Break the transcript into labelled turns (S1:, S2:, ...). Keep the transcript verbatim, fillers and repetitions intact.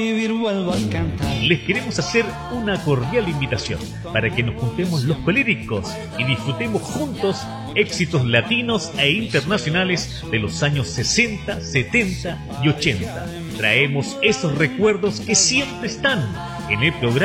S1: Les queremos hacer una cordial invitación para que nos juntemos los colíricos y disfrutemos juntos éxitos latinos e internacionales de los años sesenta, setenta y ochenta. Traemos esos recuerdos que siempre están en el programa